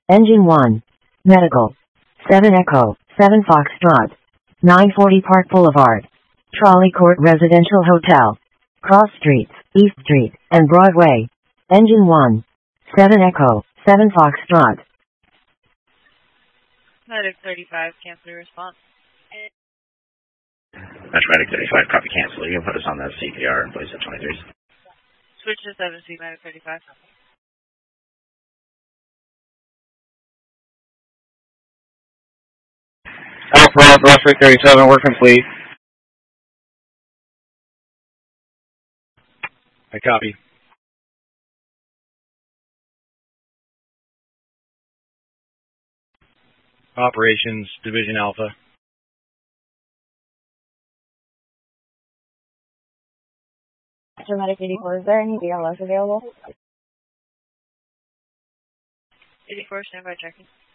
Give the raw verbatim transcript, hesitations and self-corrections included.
Engine one. Medical. seven Echo, seven Foxtrot. nine forty Park Boulevard. Trolley Court Residential Hotel. Cross Streets, East Street, and Broadway. Engine one. seven Echo, seven Foxtrot. Medic thirty-five, cancel your response. Metro Medic thirty-five, copy cancel. You can put us on that C P R in place of twenty-three. Switch to seven C, Medic thirty-five. Alpha, Brunswick thirty-seven, work complete. I copy. Operations, Division Alpha. Medic eighty-four, is there any B L S available? eighty-four, standby checking.